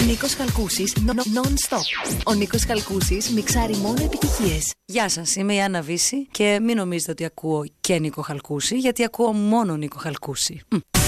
Νίκος Χαλκούσης, non-stop. Ο Νίκος Χαλκούσης μιξάρει μόνο επιτυχίες. Γεια σας, είμαι η Άννα Βύση και μην νομίζετε ότι ακούω και Νίκο Χαλκούση, γιατί ακούω μόνο Νίκο Χαλκούση.